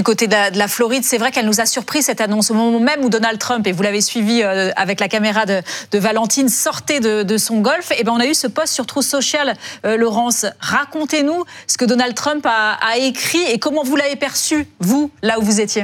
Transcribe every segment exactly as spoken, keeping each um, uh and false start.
du côté de la, de la Floride. C'est vrai qu'elle nous a surpris cette annonce au moment même où Donald Trump, et vous l'avez suivi euh, avec la caméra de, de Valentine, sortait de, de son golf. Et ben on a eu ce post sur Truth Social, euh, Laurence. Racontez-nous ce que Donald Trump a, a écrit et comment vous l'avez perçu, vous, là où vous étiez.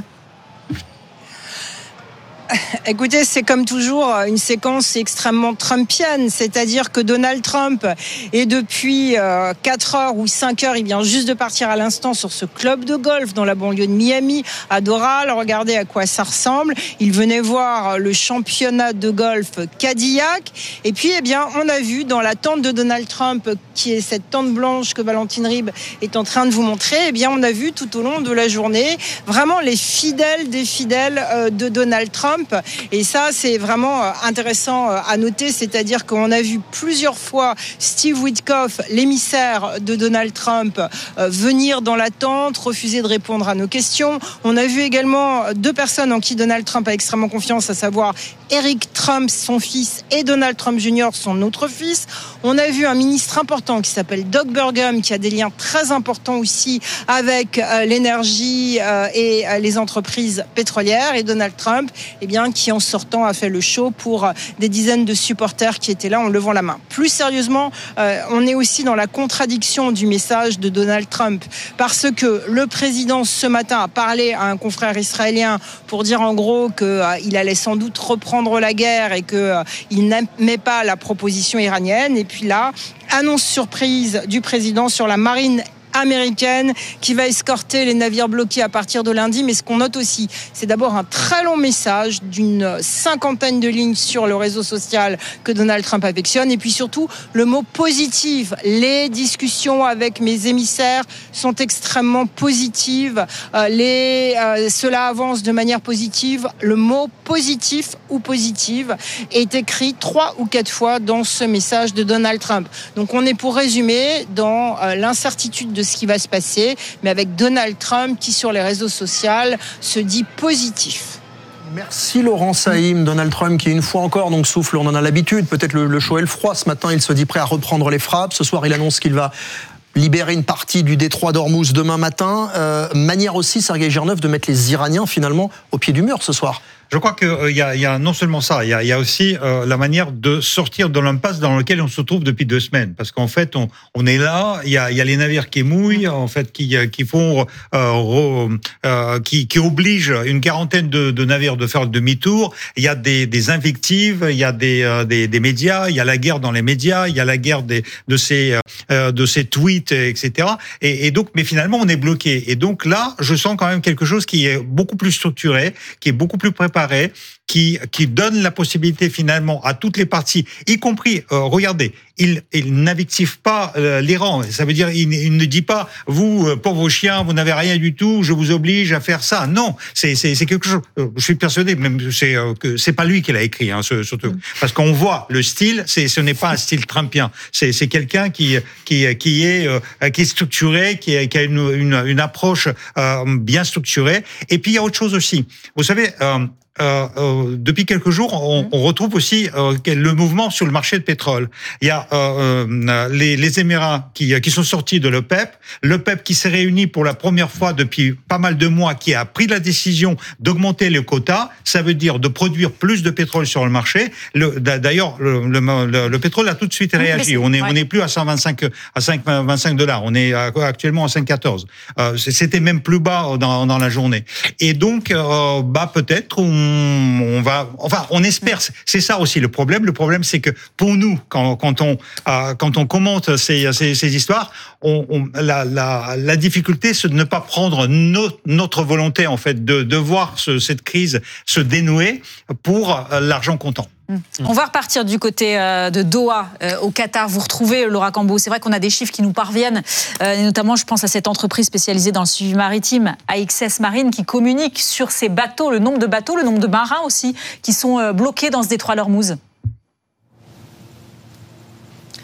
Écoutez, c'est comme toujours une séquence extrêmement trumpienne, c'est-à-dire que Donald Trump est depuis euh, quatre heures ou cinq heures, il vient juste de partir à l'instant sur ce club de golf dans la banlieue de Miami, à Doral. Regardez à quoi ça ressemble. Il venait voir le championnat de golf Cadillac. Et puis, eh bien, on a vu dans la tente de Donald Trump, qui est cette tente blanche que Valentine Ribes est en train de vous montrer, eh bien, on a vu tout au long de la journée vraiment les fidèles des fidèles euh, de Donald Trump. Et ça, c'est vraiment intéressant à noter, c'est-à-dire qu'on a vu plusieurs fois Steve Witkoff, l'émissaire de Donald Trump, venir dans la tente, refuser de répondre à nos questions. On a vu également deux personnes en qui Donald Trump a extrêmement confiance, à savoir Eric Trump, son fils, et Donald Trump junior, son autre fils. On a vu un ministre important qui s'appelle Doug Burgum, qui a des liens très importants aussi avec l'énergie et les entreprises pétrolières. Et Donald Trump, eh bien, qui en sortant a fait le show pour des dizaines de supporters qui étaient là en levant la main. Plus sérieusement, euh, on est aussi dans la contradiction du message de Donald Trump, parce que le président ce matin a parlé à un confrère israélien pour dire en gros qu'il euh, allait sans doute reprendre la guerre et qu'il euh, n'aimait pas la proposition iranienne. Et puis là, annonce surprise du président sur la marine américaine qui va escorter les navires bloqués à partir de lundi. Mais ce qu'on note aussi, c'est d'abord un très long message d'une cinquantaine de lignes sur le réseau social que Donald Trump affectionne. Et puis surtout, le mot positif. Les discussions avec mes émissaires sont extrêmement positives. Euh, les, euh, cela avance de manière positive. Le mot positif ou positive est écrit trois ou quatre fois dans ce message de Donald Trump. Donc on est, pour résumer, dans euh, l'incertitude de ce qui va se passer, mais avec Donald Trump qui, sur les réseaux sociaux, se dit positif. Merci Laurent Saïm. Donald Trump qui, une fois encore, donc souffle, on en a l'habitude, peut-être le, le chaud et le froid. Ce matin, il se dit prêt à reprendre les frappes. Ce soir, il annonce qu'il va libérer une partie du détroit d'Ormuz demain matin. Euh, manière aussi, Sergueï Girnev, de mettre les Iraniens, finalement, au pied du mur ce soir. Je crois qu'il euh, y, a, y a non seulement ça, il y a, y a aussi euh, la manière de sortir de l'impasse dans laquelle on se trouve depuis deux semaines. Parce qu'en fait, on, on est là, il y a, y a les navires qui mouillent, en fait, qui, qui font, euh, re, euh, qui, qui obligent une quarantaine de, de navires de faire demi-tour. Il y a des, des invectives, il y a des, euh, des, des médias, il y a la guerre dans les médias, il y a la guerre des, de ces, euh, de ces tweets, et cetera. Et, et donc, mais finalement, on est bloqué. Et donc là, je sens quand même quelque chose qui est beaucoup plus structuré, qui est beaucoup plus préparé. Qui, qui donne la possibilité finalement à toutes les parties, y compris, euh, regardez, il, il n'invective pas euh, l'Iran. Ça veut dire, il, il ne dit pas, vous, euh, pauvres chiens, vous n'avez rien du tout, je vous oblige à faire ça. Non, c'est, c'est, c'est quelque chose. Euh, je suis persuadé, même c'est euh, que c'est pas lui qui l'a écrit, hein, ce, ce truc, parce qu'on voit le style. C'est, ce n'est pas un style trumpien. C'est, c'est quelqu'un qui, qui, qui est, euh, qui est structuré, qui, est, qui a une, une, une approche euh, bien structurée. Et puis il y a autre chose aussi. Vous savez. Euh, Euh, euh, depuis quelques jours, on, on retrouve aussi euh, le mouvement sur le marché de pétrole. Il y a euh, euh, les, les Émirats qui, qui sont sortis de l'OPEP, l'OPEP qui s'est réuni pour la première fois depuis pas mal de mois, qui a pris la décision d'augmenter les quotas. Ça veut dire de produire plus de pétrole sur le marché. Le, d'ailleurs, le, le, le pétrole a tout de suite réagi. On est, ouais. on est plus à cent vingt-cinq, à cinq vingt-cinq dollars. On est actuellement à cinq quatorze. Euh, c'était même plus bas dans, dans la journée. Et donc, euh, bah peut-être on on va, enfin, on espère. C'est ça aussi le problème. Le problème, c'est que pour nous, quand, quand on, euh, quand on commente ces, ces, ces histoires, on, on, la, la, la difficulté, c'est de ne pas prendre notre, notre volonté, en fait, de, de voir ce, cette crise se dénouer pour l'argent comptant. On va repartir du côté de Doha, au Qatar. Vous retrouvez Laura Cambeau. C'est vrai qu'on a des chiffres qui nous parviennent, et notamment je pense à cette entreprise spécialisée dans le suivi maritime, A X S Marine, qui communique sur ces bateaux, le nombre de bateaux, le nombre de marins aussi, qui sont bloqués dans ce détroit d'Ormuz.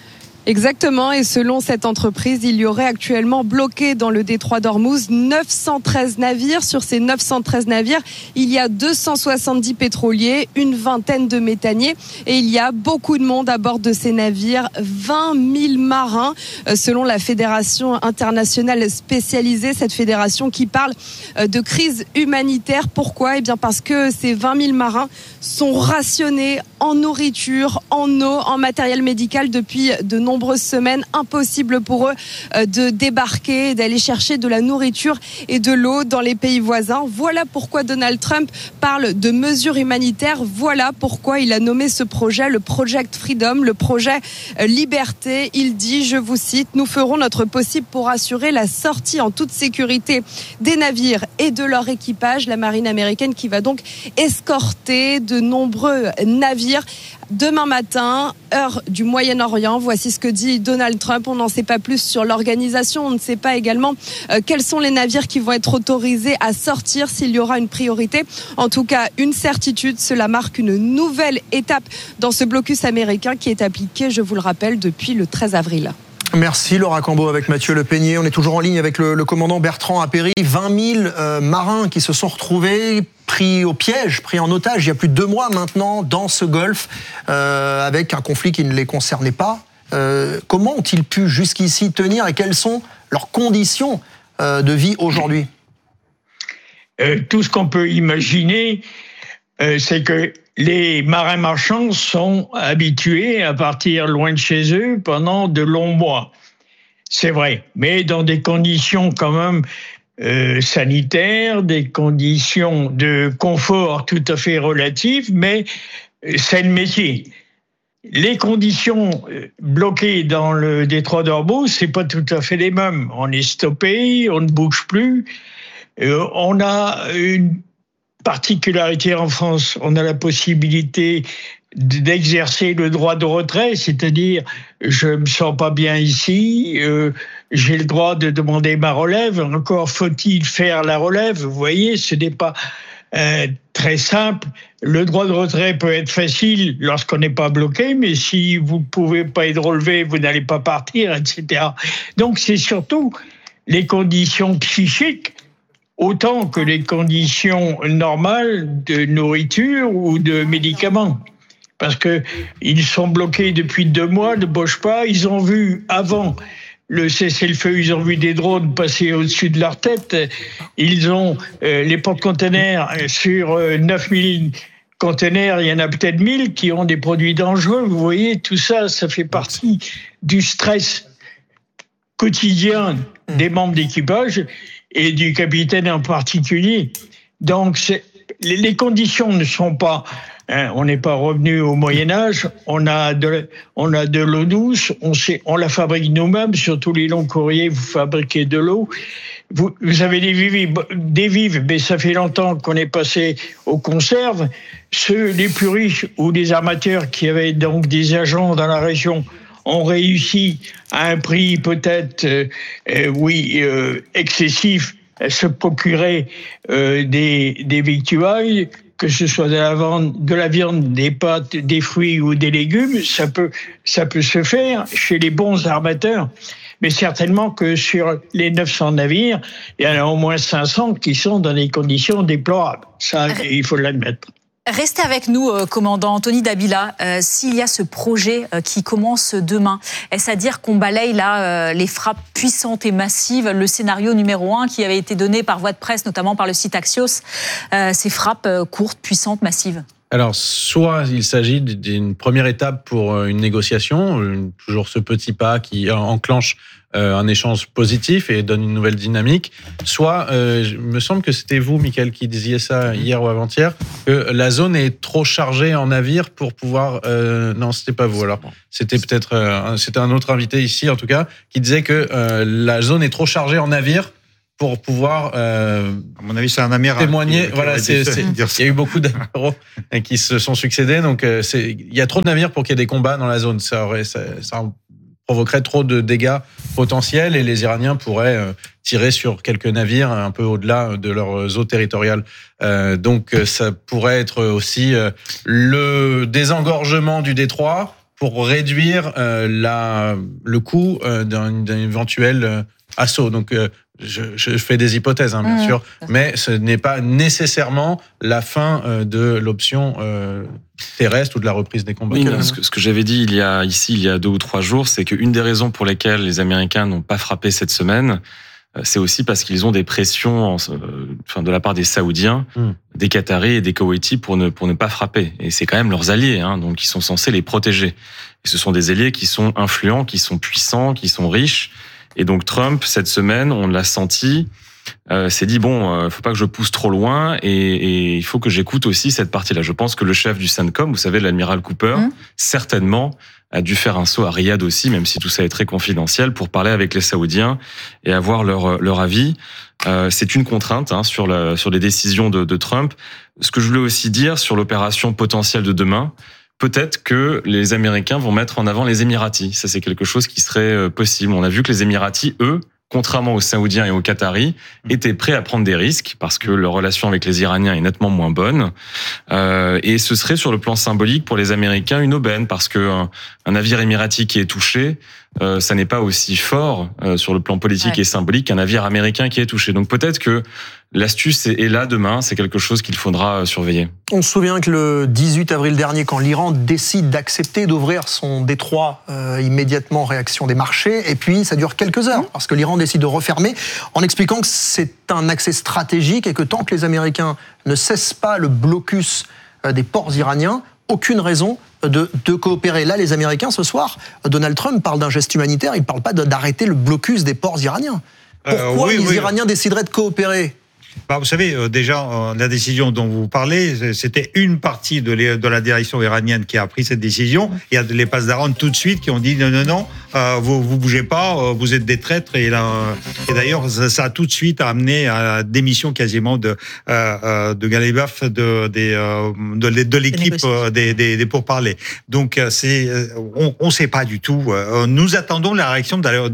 Exactement, et selon cette entreprise, il y aurait actuellement bloqué dans le détroit d'Ormuz neuf cent treize navires. Sur ces neuf cent treize navires, il y a deux cent soixante-dix pétroliers, une vingtaine de méthaniers et il y a beaucoup de monde à bord de ces navires, vingt mille marins selon la Fédération internationale spécialisée, cette fédération qui parle de crise humanitaire. Pourquoi ? Eh bien parce que ces vingt mille marins sont rationnés en nourriture, en eau, en matériel médical depuis de nombreuses semaines. Impossible pour eux de débarquer, d'aller chercher de la nourriture et de l'eau dans les pays voisins. Voilà pourquoi Donald Trump parle de mesures humanitaires. Voilà pourquoi il a nommé ce projet le Project Freedom, le projet Liberté. Il dit, je vous cite, « Nous ferons notre possible pour assurer la sortie en toute sécurité des navires et de leur équipage ». La marine américaine qui va donc escorter de nombreux navires demain matin, heure du Moyen-Orient. Voici ce que dit Donald Trump. On n'en sait pas plus sur l'organisation. On ne sait pas également euh, quels sont les navires qui vont être autorisés à sortir, s'il y aura une priorité. En tout cas, une certitude, cela marque une nouvelle étape dans ce blocus américain qui est appliqué, je vous le rappelle, depuis le treize avril. Merci Laura Cambo avec Mathieu Le Peignet. On est toujours en ligne avec le, le commandant Bertrand Appéry. vingt mille euh, marins qui se sont retrouvés pris au piège, pris en otage il y a plus de deux mois maintenant dans ce golfe euh, avec un conflit qui ne les concernait pas. Euh, comment ont-ils pu jusqu'ici tenir et quelles sont leurs conditions euh, de vie aujourd'hui ? euh, Tout ce qu'on peut imaginer, euh, c'est que les marins marchands sont habitués à partir loin de chez eux pendant de longs mois. C'est vrai, mais dans des conditions quand même euh, sanitaires, des conditions de confort tout à fait relatives, mais c'est le métier. Les conditions bloquées dans le détroit d'Ormuz, c'est pas tout à fait les mêmes. On est stoppé, on ne bouge plus. Euh, on a une particularité en France, on a la possibilité d'exercer le droit de retrait, c'est-à-dire je me sens pas bien ici, euh, j'ai le droit de demander ma relève, encore faut-il faire la relève, vous voyez, ce n'est pas euh, très simple. Le droit de retrait peut être facile lorsqu'on n'est pas bloqué, mais si vous ne pouvez pas être relevé, vous n'allez pas partir, et cetera. Donc c'est surtout les conditions psychiques autant que les conditions normales de nourriture ou de médicaments. Parce qu'ils sont bloqués depuis deux mois, ne bougent pas. Ils ont vu, avant le cessez-le-feu, ils ont vu des drones passer au-dessus de leur tête. Ils ont euh, les porte-containers sur euh, neuf mille containers, il y en a peut-être mille qui ont des produits dangereux. Vous voyez, tout ça, ça fait partie du stress quotidien des membres d'équipage et du capitaine en particulier. Donc, c'est, les, les conditions ne sont pas... Hein, on n'est pas revenu au Moyen-Âge, on a de, on a de l'eau douce, on, sait, on la fabrique nous-mêmes, sur tous les longs courriers, vous fabriquez de l'eau. Vous, vous avez des vives, des vives, mais ça fait longtemps qu'on est passé aux conserves. Ceux les plus riches ou les armateurs qui avaient donc des agents dans la région ont réussi à un prix peut-être, euh, euh, oui, euh, excessif, à se procurer euh, des, des victuailles, que ce soit de la, viande, de la viande, des pâtes, des fruits ou des légumes, ça peut, ça peut se faire chez les bons armateurs. Mais certainement que sur les neuf cents navires, il y en a au moins cinq cents qui sont dans des conditions déplorables. Ça, il faut l'admettre. Restez avec nous, euh, commandant Anthony Dabila. Euh, s'il y a ce projet euh, qui commence demain, est-ce à dire qu'on balaye là euh, les frappes puissantes et massives, le scénario numéro un qui avait été donné par voie de presse, notamment par le site Axios, euh, ces frappes euh, courtes, puissantes, massives ? Alors, soit il s'agit d'une première étape pour une négociation, toujours ce petit pas qui enclenche un échange positif et donne une nouvelle dynamique, soit, euh, il me semble que c'était vous, Mickaël, qui disiez ça hier ou avant-hier, que la zone est trop chargée en navires pour pouvoir... Euh, non, c'était pas vous, alors. C'était peut-être... Euh, c'était un autre invité ici, en tout cas, qui disait que euh, la zone est trop chargée en navires pour pouvoir euh, à mon avis, c'est un amiral témoigner. Qui, qui voilà, c'est, c'est, il y a eu beaucoup d'amiraux qui se sont succédés, donc euh, c'est, il y a trop de navires pour qu'il y ait des combats dans la zone. Ça aurait, ça, ça provoquerait trop de dégâts potentiels et les Iraniens pourraient euh, tirer sur quelques navires un peu au-delà de leurs eaux territoriales. Euh, donc ça pourrait être aussi euh, le désengorgement du détroit pour réduire euh, la, le coût euh, d'un, d'un éventuel euh, assaut. Donc, euh, je, je fais des hypothèses, hein, bien mmh, sûr, mais ce n'est pas nécessairement la fin euh, de l'option euh, terrestre ou de la reprise des combats. Oui, ce que, ce que j'avais dit il y a ici, il y a deux ou trois jours, c'est qu'une des raisons pour lesquelles les Américains n'ont pas frappé cette semaine, c'est aussi parce qu'ils ont des pressions euh, enfin, de la part des Saoudiens, mmh. des Qataris et des Koweïtis pour ne, pour ne pas frapper. Et c'est quand même leurs alliés, hein, donc ils sont censés les protéger. Et ce sont des alliés qui sont influents, qui sont puissants, qui sont riches. Et donc Trump, cette semaine, on l'a senti, euh, s'est dit, bon, euh, faut pas que je pousse trop loin et, et il faut que j'écoute aussi cette partie-là. Je pense que le chef du CENTCOM, vous savez, l'amiral Cooper, mmh. certainement a dû faire un saut à Riyad aussi, même si tout ça est très confidentiel, pour parler avec les Saoudiens et avoir leur, leur avis. Euh, c'est une contrainte hein, sur, la, sur les décisions de, de Trump. Ce que je voulais aussi dire sur l'opération potentielle de demain, peut-être que les Américains vont mettre en avant les Émiratis. Ça, c'est quelque chose qui serait possible. On a vu que les Émiratis, eux, contrairement aux Saoudiens et aux Qataris, étaient prêts à prendre des risques parce que leur relation avec les Iraniens est nettement moins bonne. Euh, et ce serait sur le plan symbolique pour les Américains une aubaine parce que un, un navire émirati qui est touché, euh, ça n'est pas aussi fort euh, sur le plan politique ouais. et symbolique qu'un navire américain qui est touché. Donc peut-être que l'astuce est là demain, c'est quelque chose qu'il faudra surveiller. On se souvient que le dix-huit avril dernier, quand l'Iran décide d'accepter d'ouvrir son détroit, euh, immédiatement réaction des marchés, et puis ça dure quelques heures, parce que l'Iran décide de refermer, en expliquant que c'est un accès stratégique et que tant que les Américains ne cessent pas le blocus des ports iraniens, aucune raison de, de coopérer. Là, les Américains, ce soir, Donald Trump parle d'un geste humanitaire, il ne parle pas de, d'arrêter le blocus des ports iraniens. Pourquoi euh, oui, les oui. Iraniens décideraient de coopérer ? Bah, vous savez, euh, déjà, euh, la décision dont vous parlez, c'était une partie de, les, de la direction iranienne qui a pris cette décision. Il y a les pasdaran tout de suite qui ont dit non, non, non, euh, vous vous bougez pas, euh, vous êtes des traîtres. Et, là, et d'ailleurs, ça, ça a tout de suite amené à la démission quasiment de euh, de Galibaf de des de, de, de l'équipe des, des, des pourparlers. Donc c'est on on sait pas du tout. Nous attendons la réaction d'ailleurs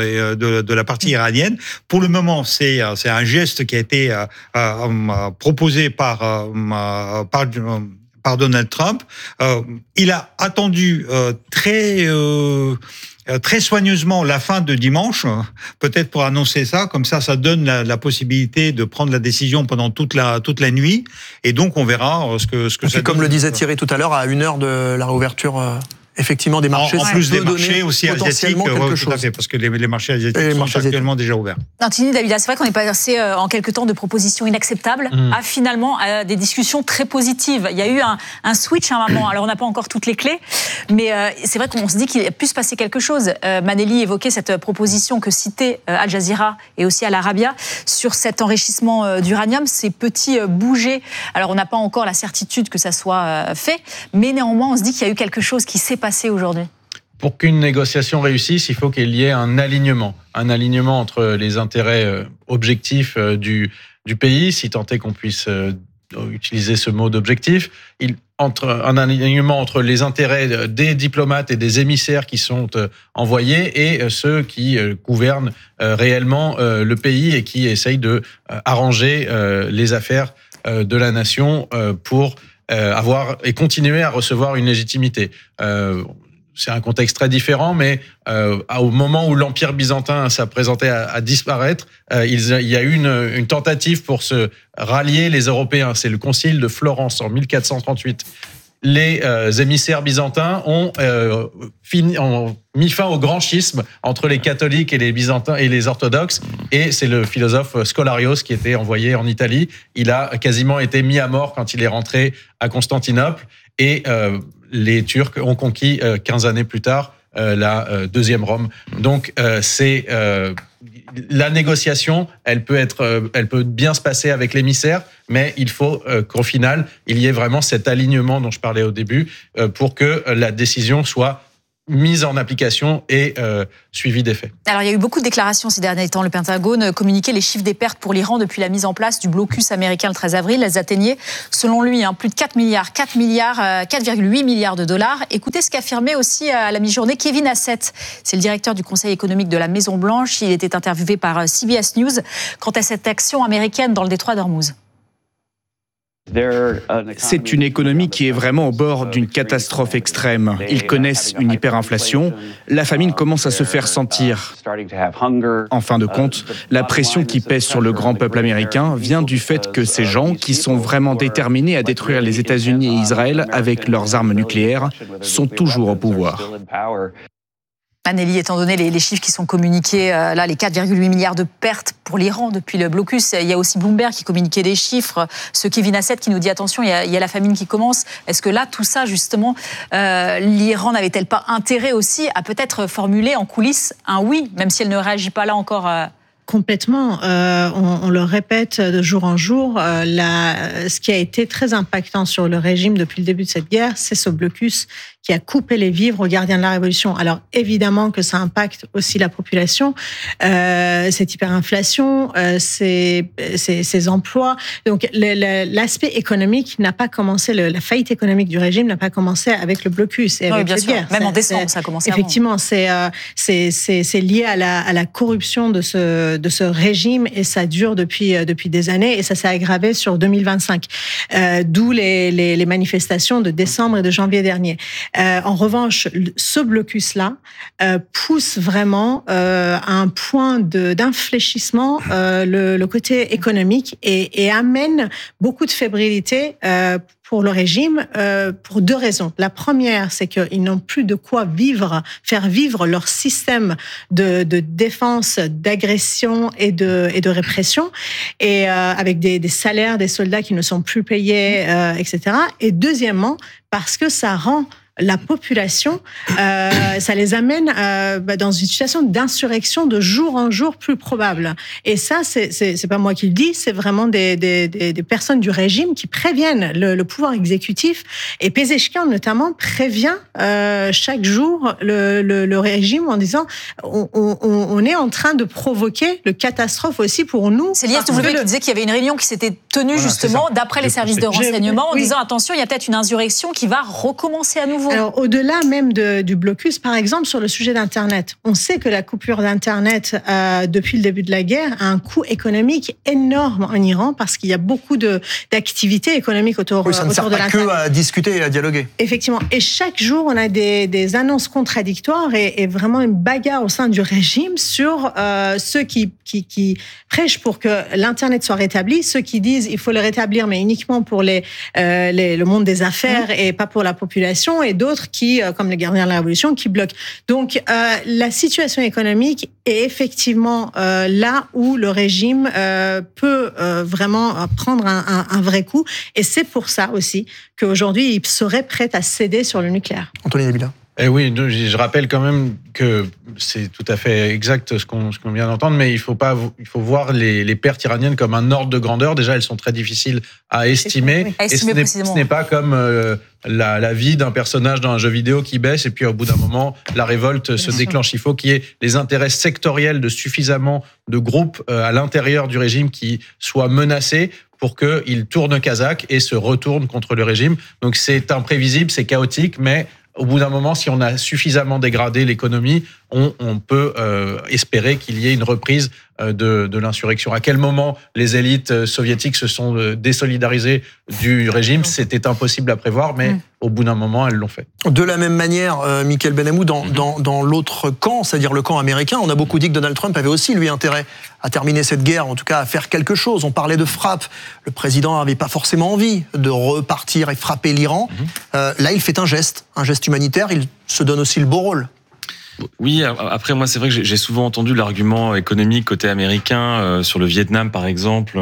de, de la partie iranienne. Pour le moment, c'est c'est un geste qui a été Euh, euh, proposé par, euh, par, par Donald Trump. Euh, il a attendu euh, très, euh, très soigneusement la fin de dimanche, peut-être pour annoncer ça, comme ça, ça donne la, la possibilité de prendre la décision pendant toute la, toute la nuit, et donc on verra ce que, ce que ça donne. Comme le disait Thierry tout à l'heure, à une heure de la réouverture... Euh... effectivement des marchés. En, en plus des marchés aussi asiatiques, ouais, tout à fait, parce que les, les marchés asiatiques les sont marchés actuellement asiatiques. déjà ouverts. Tini Davila, c'est vrai qu'on est passé euh, en quelque temps de propositions inacceptables mmh. à finalement à des discussions très positives. Il y a eu un, un switch à un moment. Alors on n'a pas encore toutes les clés, mais euh, c'est vrai qu'on se dit qu'il a pu se passer quelque chose. Euh, Manelli évoquait cette proposition que citait euh, Al Jazeera et aussi Al Arabiya sur cet enrichissement euh, d'uranium, ces petits euh, bougers. Alors on n'a pas encore la certitude que ça soit euh, fait, mais néanmoins on se dit qu'il y a eu quelque chose qui s'est passé aujourd'hui. Pour qu'une négociation réussisse, il faut qu'il y ait un alignement, un alignement entre les intérêts euh, objectifs euh, du, du pays, si tant est qu'on puisse euh, utiliser ce mot d'objectif, il, entre, un alignement entre les intérêts des diplomates et des émissaires qui sont euh, envoyés et euh, ceux qui euh, gouvernent euh, réellement euh, le pays et qui essayent de euh, arranger euh, les affaires euh, de la nation euh, pour euh, avoir et continuer à recevoir une légitimité. Euh, C'est un contexte très différent, mais euh, au moment où l'Empire byzantin s'apprêtait à, à disparaître, euh, il, il y a eu une, une tentative pour se rallier les Européens. C'est le concile de Florence en mille quatre cent trente-huit. Les euh, émissaires byzantins ont, euh, fini, ont mis fin au grand schisme entre les catholiques et les byzantins et les orthodoxes. Et c'est le philosophe Scolarios qui était envoyé en Italie. Il a quasiment été mis à mort quand il est rentré à Constantinople. Et euh, les Turcs ont conquis euh, quinze années plus tard euh, la euh, deuxième Rome. Donc euh, c'est euh, la négociation, elle peut être, euh, elle peut bien se passer avec l'émissaire, mais il faut euh, qu'au final il y ait vraiment cet alignement dont je parlais au début euh, pour que la décision soit mise en application et euh, suivi des faits. Alors, il y a eu beaucoup de déclarations ces derniers temps. Le Pentagone communiquait les chiffres des pertes pour l'Iran depuis la mise en place du blocus américain le treize avril. Elles atteignaient, selon lui, hein, plus de quatre milliards, quatre milliards, quatre virgule huit milliards de dollars. Écoutez ce qu'affirmait aussi à la mi-journée Kevin Hassett. C'est le directeur du Conseil économique de la Maison-Blanche. Il était interviewé par C B S News quant à cette action américaine dans le détroit d'Ormuz. C'est une économie qui est vraiment au bord d'une catastrophe extrême. Ils connaissent une hyperinflation. La famine commence à se faire sentir. En fin de compte, la pression qui pèse sur le grand peuple américain vient du fait que ces gens, qui sont vraiment déterminés à détruire les États-Unis et Israël avec leurs armes nucléaires, sont toujours au pouvoir. Anneli, étant donné les, les chiffres qui sont communiqués, euh, là, les quatre virgule huit milliards de pertes pour l'Iran depuis le blocus, il y a aussi Bloomberg qui communiquait des chiffres, ce Kevin Hassett qui nous dit attention, il y a, il y a la famine qui commence. Est-ce que là, tout ça, justement, euh, l'Iran n'avait-elle pas intérêt aussi à peut-être formuler en coulisses un oui, même si elle ne réagit pas là encore euh... Complètement. Euh, on, on le répète de jour en jour. Euh, la, ce qui a été très impactant sur le régime depuis le début de cette guerre, c'est ce blocus qui a coupé les vivres aux gardiens de la révolution. Alors évidemment que ça impacte aussi la population, euh, cette hyperinflation, euh, ces, ces, ces emplois. Donc le, le, l'aspect économique n'a pas commencé, le, la faillite économique du régime n'a pas commencé avec le blocus et avec oui, bien cette sûr. guerre. Même c'est, en décembre, ça a commencé. Effectivement, avant. c'est, euh, c'est, c'est, c'est lié à la, à la corruption de ce, de ce régime et ça dure depuis, depuis des années et ça s'est aggravé sur deux mille vingt-cinq. Euh, d'où les, les, les manifestations de décembre et de janvier dernier. Euh, en revanche, ce blocus-là euh, pousse vraiment euh, à un point de, d'infléchissement euh, le, le côté économique et, et amène beaucoup de fébrilité euh, pour le régime euh, pour deux raisons. La première, c'est qu'ils n'ont plus de quoi vivre, faire vivre leur système de, de défense, d'agression et de, et de répression, et euh, avec des, des salaires des soldats qui ne sont plus payés, euh, et cetera. Et deuxièmement, parce que ça rend la population, euh, ça les amène euh, bah, dans une situation d'insurrection de jour en jour plus probable. Et ça, c'est, c'est, c'est pas moi qui le dis, c'est vraiment des, des, des, des personnes du régime qui préviennent le, le pouvoir exécutif. Et Pezeshkian, notamment, prévient euh, chaque jour le, le, le régime en disant on, on, on est en train de provoquer le catastrophe aussi pour nous. C'est l'I S W qui disait qu'il y avait une réunion qui s'était tenue voilà, justement d'après les services de renseignement en oui. disant attention, il y a peut-être une insurrection qui va recommencer à nouveau. Alors, au-delà même de, du blocus, par exemple, sur le sujet d'Internet, on sait que la coupure d'Internet euh, depuis le début de la guerre a un coût économique énorme en Iran parce qu'il y a beaucoup de, d'activités économiques autour, oui, ça ne autour sert de pas l'Internet. Que à discuter et à dialoguer. Effectivement. Et chaque jour, on a des, des annonces contradictoires et, et vraiment une bagarre au sein du régime sur euh, ceux qui, qui, qui prêchent pour que l'Internet soit rétabli, ceux qui disent il faut le rétablir, mais uniquement pour les, euh, les, le monde des affaires mmh. et pas pour la population, et d'autres qui, comme les gardiens de la Révolution, qui bloquent. Donc, euh, la situation économique est effectivement euh, là où le régime euh, peut euh, vraiment prendre un, un, un vrai coup. Et c'est pour ça aussi qu'aujourd'hui, il serait prêt à céder sur le nucléaire. Anthony Nabila. Eh oui, je rappelle quand même que c'est tout à fait exact ce qu'on, ce qu'on vient d'entendre, mais il faut pas, il faut voir les, les pertes iraniennes comme un ordre de grandeur. Déjà, elles sont très difficiles à estimer. Oui, à estimer et ce n'est, ce n'est pas comme euh, la, la vie d'un personnage dans un jeu vidéo qui baisse et puis au bout d'un moment, la révolte se déclenche. Il faut qu'il y ait les intérêts sectoriels de suffisamment de groupes euh, à l'intérieur du régime qui soient menacés pour qu'ils tournent kazakh et se retournent contre le régime. Donc c'est imprévisible, c'est chaotique, mais au bout d'un moment, si on a suffisamment dégradé l'économie, on, on peut euh, espérer qu'il y ait une reprise euh, de, de l'insurrection. À quel moment les élites soviétiques se sont euh, désolidarisées du régime, c'était impossible à prévoir, mais mmh. au bout d'un moment, elles l'ont fait. De la même manière, euh, Mickaël Benamou, dans, mmh. dans, dans l'autre camp, c'est-à-dire le camp américain, on a beaucoup dit que Donald Trump avait aussi, lui, intérêt à terminer cette guerre, en tout cas à faire quelque chose. On parlait de frappe. Le président n'avait pas forcément envie de repartir et frapper l'Iran. Mmh. Euh, là, il fait un geste, un geste humanitaire. Il se donne aussi le beau rôle. Oui, après moi c'est vrai que j'ai souvent entendu l'argument économique côté américain euh, sur le Vietnam par exemple.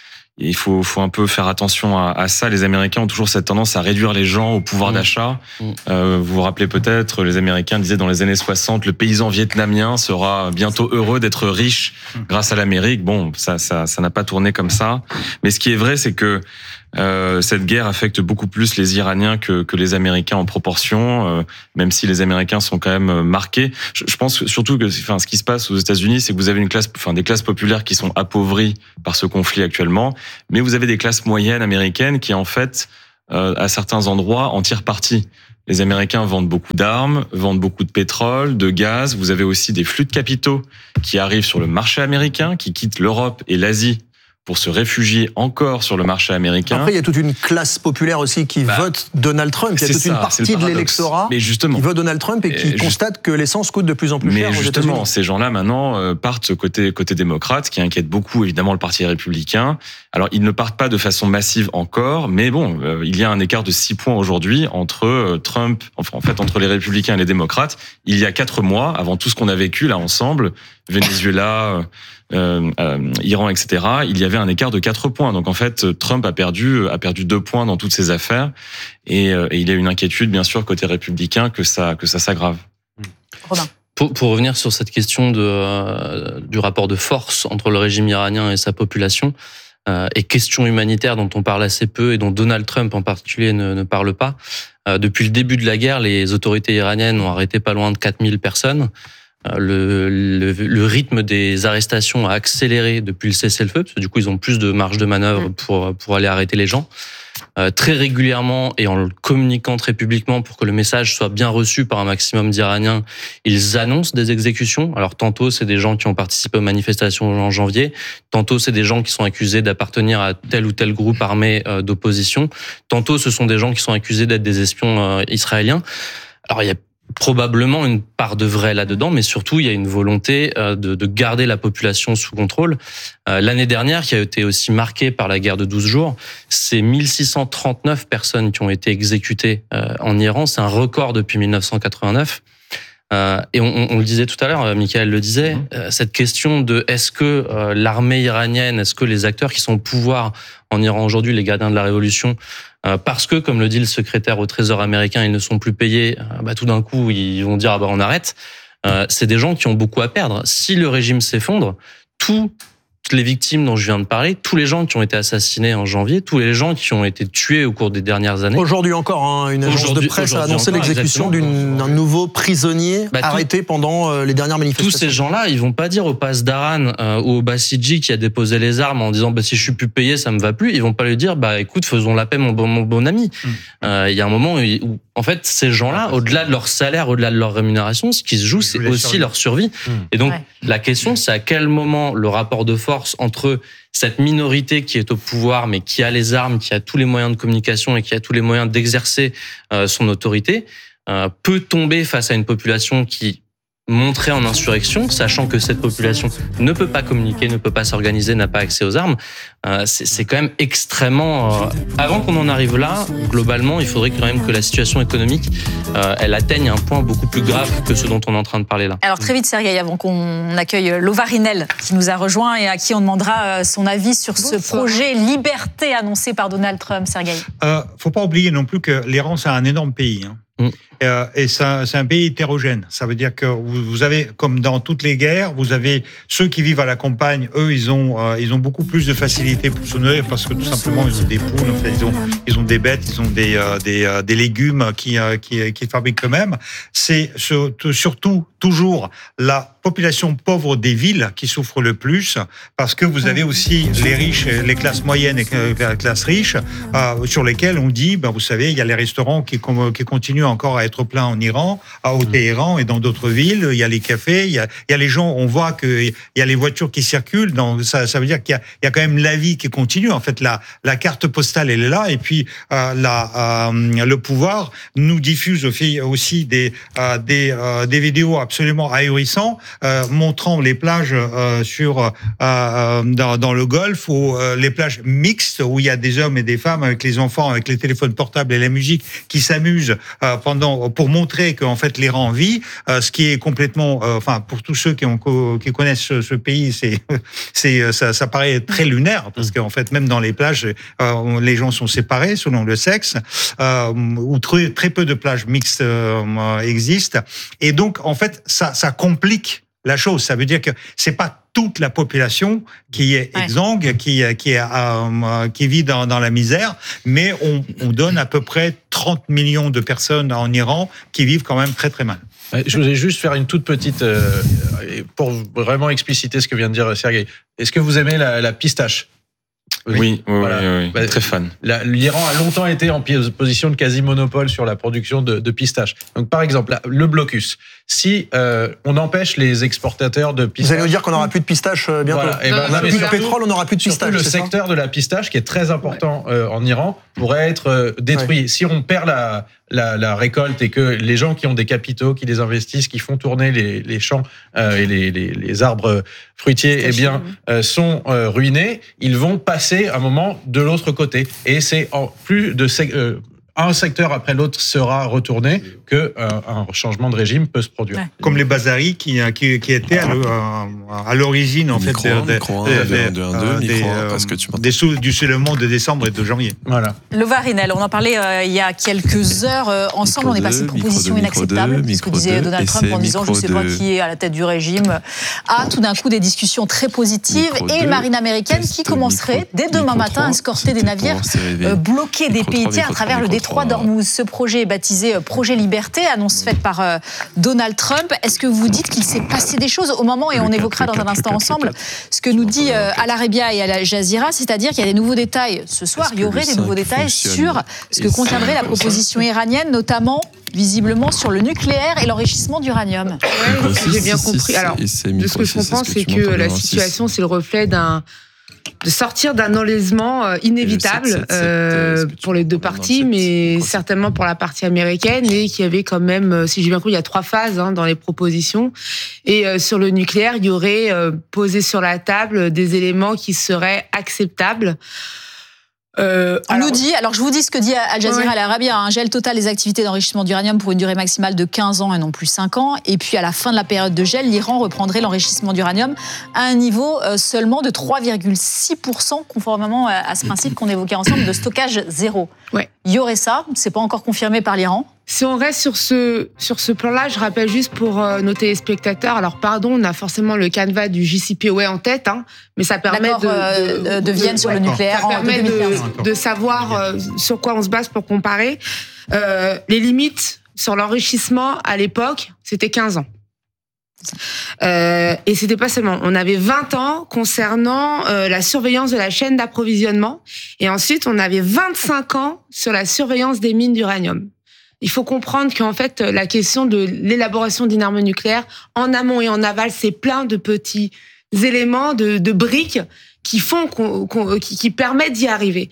Il faut, faut un peu faire attention à, à ça. Les Américains ont toujours cette tendance à réduire les gens au pouvoir mmh. d'achat. Mmh. Euh, vous vous rappelez peut-être, les Américains disaient dans les années soixante, le paysan vietnamien sera bientôt heureux d'être riche mmh. grâce à l'Amérique. Bon, ça, ça, ça n'a pas tourné comme ça. Mais ce qui est vrai, c'est que Euh, cette guerre affecte beaucoup plus les Iraniens que, que les Américains en proportion, euh, même si les Américains sont quand même marqués. Je, je pense surtout que, enfin, ce qui se passe aux États-Unis, c'est que vous avez une classe, enfin, des classes populaires qui sont appauvries par ce conflit actuellement, mais vous avez des classes moyennes américaines qui, en fait, euh, à certains endroits, en tirent parti. Les Américains vendent beaucoup d'armes, vendent beaucoup de pétrole, de gaz. Vous avez aussi des flux de capitaux qui arrivent sur le marché américain, qui quittent l'Europe et l'Asie pour se réfugier encore sur le marché américain. Après, il y a toute une classe populaire aussi qui bah, vote Donald Trump. Il y a toute ça, une partie de l'électorat qui vote Donald Trump et qui et constate que l'essence coûte de plus en plus mais cher. Mais justement, ces gens-là maintenant euh, partent côté côté démocrate, ce qui inquiète beaucoup évidemment le Parti républicain. Alors, ils ne partent pas de façon massive encore, mais bon, euh, il y a un écart de six points aujourd'hui entre euh, Trump, enfin en fait entre les républicains et les démocrates. Il y a quatre mois, avant tout ce qu'on a vécu là ensemble, Venezuela. Euh, euh, Iran, et cetera. Il y avait un écart de quatre points. Donc en fait, Trump a perdu a perdu deux points dans toutes ces affaires, et, euh, et il y a une inquiétude, bien sûr, côté républicain que ça que ça s'aggrave. Robin. Pour, pour revenir sur cette question de euh, du rapport de force entre le régime iranien et sa population, euh, et question humanitaire dont on parle assez peu et dont Donald Trump en particulier ne, ne parle pas. Euh, depuis le début de la guerre, les autorités iraniennes ont arrêté pas loin de quatre mille personnes. Le, le, le rythme des arrestations a accéléré depuis le cessez-le-feu, parce que du coup, ils ont plus de marge de manœuvre pour, pour aller arrêter les gens. Euh, très régulièrement, et en le communiquant très publiquement pour que le message soit bien reçu par un maximum d'Iraniens, ils annoncent des exécutions. Alors, tantôt, c'est des gens qui ont participé aux manifestations en janvier. Tantôt, c'est des gens qui sont accusés d'appartenir à tel ou tel groupe armé euh, d'opposition. Tantôt, ce sont des gens qui sont accusés d'être des espions euh, israéliens. Alors, il y a probablement une part de vrai là-dedans, mais surtout, il y a une volonté de, de garder la population sous contrôle. Euh, l'année dernière, qui a été aussi marquée par la guerre de douze jours, c'est mille six cent trente-neuf personnes qui ont été exécutées euh, en Iran. C'est un record depuis mille neuf cent quatre-vingt-neuf. Euh, et on, on le disait tout à l'heure, Michael le disait, euh, cette question de est-ce que euh, l'armée iranienne, est-ce que les acteurs qui sont au pouvoir en Iran aujourd'hui, les gardiens de la révolution, euh, parce que, comme le dit le secrétaire au Trésor américain, ils ne sont plus payés, euh, bah, tout d'un coup, ils vont dire ah bah on arrête. Euh, c'est des gens qui ont beaucoup à perdre. Si le régime s'effondre, tout les victimes dont je viens de parler, tous les gens qui ont été assassinés en janvier, tous les gens qui ont été tués au cours des dernières années. Aujourd'hui encore, hein, une agence de presse a annoncé encore, l'exécution d'un nouveau prisonnier bah, arrêté tout, pendant euh, les dernières manifestations. Tous ces gens-là, ils vont pas dire au Pasdaran euh, ou au Bassidji qui a déposé les armes en disant bah, si je suis plus payé, ça me va plus. Ils vont pas lui dire bah écoute, faisons la paix, mon bon, mon bon ami. Il mmh. euh, y a un moment où, où en fait, ces gens-là, au-delà de leur salaire, au-delà de leur rémunération, ce qui se joue, c'est aussi survie. leur survie. Mmh. Et donc, ouais. la question, c'est à quel moment le rapport de force entre cette minorité qui est au pouvoir, mais qui a les armes, qui a tous les moyens de communication et qui a tous les moyens d'exercer euh, son autorité, euh, peut tomber face à une population qui montrer en insurrection, sachant que cette population ne peut pas communiquer, ne peut pas s'organiser, n'a pas accès aux armes. Euh, c'est, c'est quand même extrêmement... Euh, avant qu'on en arrive là, globalement, il faudrait quand même que la situation économique, euh, elle atteigne un point beaucoup plus grave que ce dont on est en train de parler là. Alors très vite, Sergueï, avant qu'on accueille Lova Rinel, qui nous a rejoint et à qui on demandera son avis sur ce projet liberté annoncé par Donald Trump, Sergueï. Euh, faut pas oublier non plus que l'Iran, c'est un énorme pays, hein. Mmh. Euh, et ça, c'est un pays hétérogène. Ça veut dire que vous, vous avez, comme dans toutes les guerres, vous avez ceux qui vivent à la campagne. Eux, ils ont, euh, ils ont beaucoup plus de facilité pour se nourrir parce que tout simplement, ils ont des poules, en fait, ils ont, ils ont des bêtes, ils ont des, euh, des, euh, des légumes qui, euh, qui, qui fabriquent eux-mêmes. C'est surtout toujours la population pauvre des villes qui souffre le plus, parce que vous avez aussi les riches, les classes moyennes et les classes riches, euh, sur lesquelles on dit, ben, vous savez, il y a les restaurants qui, qui continuent encore à être pleins en Iran, au Téhéran et dans d'autres villes. Il y a les cafés, il y a, il y a les gens, on voit qu'il y a les voitures qui circulent. Donc ça, ça veut dire qu'il y a, il y a quand même la vie qui continue. En fait, la, la carte postale, elle est là. Et puis, euh, la, euh, le pouvoir nous diffuse aussi des, euh, des, euh, des vidéos absolument ahurissantes, euh, montrant les plages euh, sur, euh, dans, dans le Golfe, ou euh, les plages mixtes où il y a des hommes et des femmes avec les enfants, avec les téléphones portables et la musique qui s'amusent euh, pendant, pour montrer qu'en fait l'Iran vit, euh, ce qui est complètement, euh, enfin pour tous ceux qui, ont, qui connaissent ce, ce pays, c'est, c'est, ça, ça paraît très lunaire, parce qu'en fait même dans les plages, euh, les gens sont séparés selon le sexe, euh, ou très, très peu de plages mixtes euh, existent, et donc en fait ça, ça complique la chose. Ça veut dire que c'est pas toute la population qui est exsangue, ouais. qui, qui, est, euh, qui vit dans, dans la misère, mais on, on donne à peu près trente millions de personnes en Iran qui vivent quand même très très mal. Je voulais juste faire une toute petite, euh, pour vraiment expliciter ce que vient de dire Sergueï. Est-ce que vous aimez la, la pistache ? Oui, oui, Voilà. oui, oui, Bah, très fan. La- L'Iran a longtemps été en position de quasi-monopole sur la production de, de pistaches. Donc, par exemple, là, le blocus. Si euh, on empêche les exportateurs de pistaches... Vous allez nous dire qu'on n'aura plus de pistaches euh, bientôt. Voilà. Et ben, on n'a mais plus de surtout- pétrole, on n'aura plus de Surtout pistaches. le c'est ça secteur de la pistache, qui est très important euh, en Iran, pourrait être euh, détruit. Ouais. Si on perd la, la, la récolte et que les gens qui ont des capitaux, qui les investissent, qui font tourner les, les champs euh, et les, les, les arbres fruitiers, eh bien, euh, sont euh, ruinés, ils vont passer un moment de l'autre côté. Et c'est en plus de sec- euh, un secteur après l'autre sera retourné que euh, un changement de régime peut se produire. Ouais. Comme les bazaris qui, qui, qui étaient à, le- à l'origine en fait Micro un, micro un, deux un, deux un, deux, micro un, est-ce que tu m'entends ? des sous du soulèvement de décembre et de janvier. Voilà. Le Varinel, on en parlait euh, il y a quelques heures euh, ensemble. Micro on est passé de deux, propositions micro deux, inacceptables, micro ce que deux, disait Donald Trump en essai, disant je ne sais micro pas deux. qui est à la tête du régime, à tout d'un coup des discussions très positives Micro et deux, une marine américaine test, qui commencerait micro- dès demain micro matin à trois, escorter des c'était navires, pour s'élever. euh, bloquer des Micro pays trois, tiers à micro travers trois, le micro détroit trois. d'Ormuz. Ce projet est baptisé euh, Projet Liberté, annonce faite par euh, Donald Trump. Est-ce que vous dites qu'il s'est passé des choses au moment, et Le on quatre, évoquera le dans un quatre, instant le quatre, le ensemble, quatre. ce que nous dit euh, Al Arabiya et Al Jazeera, c'est-à-dire qu'il y a des nouveaux détails ce soir, Est-ce il y que aurait le des nouveaux cinq détails fonctionne sur ce que et contiendrait c'est la comme ça. proposition iranienne, notamment visiblement sur le nucléaire et l'enrichissement d'uranium. Micro Ouais, six, j'ai bien six, compris. six, Alors, et c'est de ce micro que je six, est-ce comprends, que c'est tu que m'entends la bien, six? situation, c'est le reflet d'un de sortir d'un enlèvement euh, inévitable Et le sept, sept, sept, euh, est-ce que tu pour les deux m'entends bien dans le parties, sept? mais Micro sept. certainement pour la partie américaine, et qui avait quand même, euh, si j'ai bien compris, il y a trois phases hein, dans les propositions. Et euh, sur le nucléaire, il y aurait euh, posé sur la table des éléments qui seraient acceptables. Euh, On alors- nous dit, alors je vous dis ce que dit Al Jazeera Ouais. Al Arabiya, un gel total des activités d'enrichissement d'uranium pour une durée maximale de quinze ans et non plus cinq ans. Et puis à la fin de la période de gel, l'Iran reprendrait l'enrichissement d'uranium à un niveau euh, seulement de trois virgule six pour cent, conformément à, à ce principe qu'on évoquait ensemble de stockage zéro. Ouais. Il y aurait ça, c'est pas encore confirmé par l'Iran. Si on reste sur ce, sur ce plan-là, je rappelle juste pour euh, nos téléspectateurs, alors pardon, on a forcément le canevas du J C P O A en tête, hein, mais ça permet L'accord de, euh, de Vienne sur le nucléaire ça en permet deux mille quinze. de, de savoir euh, sur quoi on se base pour comparer. Euh, les limites sur l'enrichissement à l'époque, c'était quinze ans. Euh, et c'était pas seulement, on avait vingt ans concernant euh, la surveillance de la chaîne d'approvisionnement, et ensuite on avait vingt-cinq ans sur la surveillance des mines d'uranium. Il faut comprendre qu'en fait, la question de l'élaboration d'une arme nucléaire, en amont et en aval, c'est plein de petits éléments, de, de briques qui font, qu'on, qu'on, qui, qui permettent d'y arriver.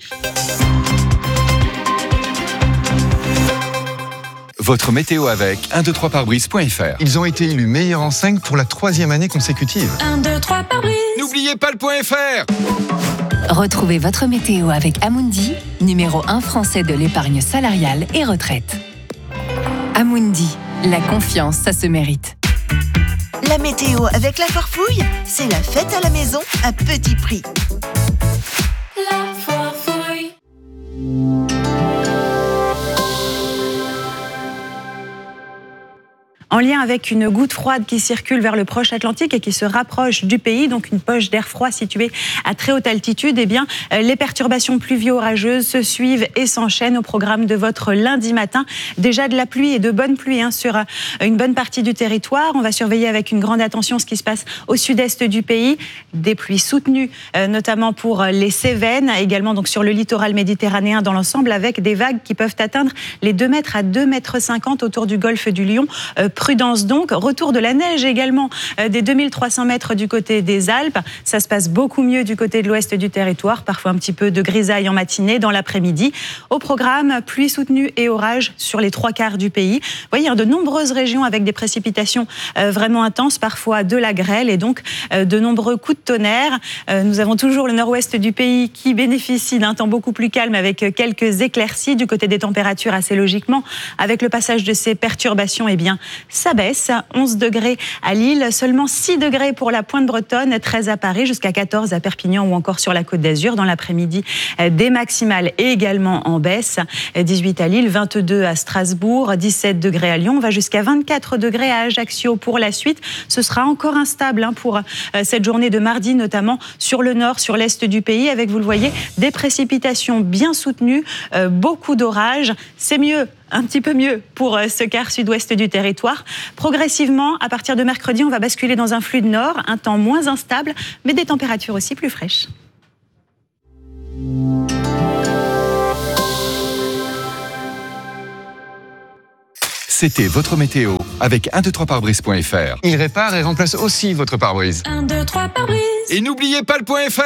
Votre météo avec un deux trois pare-brise point f r. Ils ont été élus meilleurs en cinq pour la troisième année consécutive. un, deux, trois, pare-brise. N'oubliez pas le point .fr. Retrouvez votre météo avec Amundi, numéro un français de l'épargne salariale et retraite. Amundi, la confiance, ça se mérite. La météo avec la Farfouille, c'est la fête à la maison à petit prix. La Farfouille. En lien avec une goutte froide qui circule vers le proche Atlantique et qui se rapproche du pays, donc une poche d'air froid située à très haute altitude, eh bien, les perturbations pluvio-orageuses se suivent et s'enchaînent au programme de votre lundi matin. Déjà de la pluie et de bonnes pluies hein, sur une bonne partie du territoire. On va surveiller avec une grande attention ce qui se passe au sud-est du pays. Des pluies soutenues, euh, notamment pour les Cévennes, également donc sur le littoral méditerranéen dans l'ensemble, avec des vagues qui peuvent atteindre les deux mètres à deux mètres cinquante autour du golfe du Lion. Euh, Prudence donc, retour de la neige également euh, des deux mille trois cents mètres du côté des Alpes. Ça se passe beaucoup mieux du côté de l'ouest du territoire, parfois un petit peu de grisaille en matinée, dans l'après-midi. Au programme, pluie soutenue et orage sur les trois quarts du pays. Vous voyez, il y a de nombreuses régions avec des précipitations euh, vraiment intenses, parfois de la grêle et donc euh, de nombreux coups de tonnerre. Euh, nous avons toujours le nord-ouest du pays qui bénéficie d'un temps beaucoup plus calme avec quelques éclaircies du côté des températures assez logiquement. Avec le passage de ces perturbations, eh bien, ça baisse, onze degrés à Lille, seulement six degrés pour la Pointe Bretonne, treize à Paris, jusqu'à quatorze à Perpignan ou encore sur la Côte d'Azur. Dans l'après-midi, des maximales également en baisse, dix-huit à Lille, vingt-deux à Strasbourg, dix-sept degrés à Lyon, on va jusqu'à vingt-quatre degrés à Ajaccio pour la suite. Ce sera encore instable hein, pour cette journée de mardi, notamment sur le nord, sur l'est du pays, avec, vous le voyez, des précipitations bien soutenues, euh, beaucoup d'orages. C'est mieux, un petit peu mieux pour ce quart sud-ouest du territoire. Progressivement, à partir de mercredi, on va basculer dans un flux de nord, un temps moins instable, mais des températures aussi plus fraîches. C'était votre météo avec un deux trois pare-brise point f r. Il répare et remplace aussi votre pare-brise. un, deux, trois pare-brise. Et n'oubliez pas le point .fr.